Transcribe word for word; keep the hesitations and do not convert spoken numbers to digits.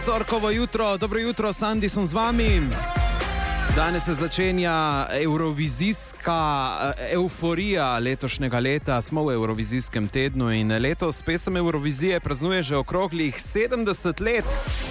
Torkovo jutro, dobro jutro, Sandi sem z vami. Danes se začenja evrovizijska euforija letošnjega leta. Smo v Evrovizijskem tednu in letos pesem Evrovizije praznuje že okroglih sedemdeset let.